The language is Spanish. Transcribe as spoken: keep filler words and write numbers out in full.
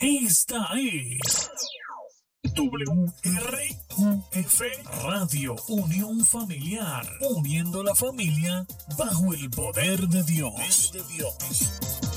Esta es W R U F Radio Unión Familiar, uniendo la familia bajo el poder de Dios. De Dios.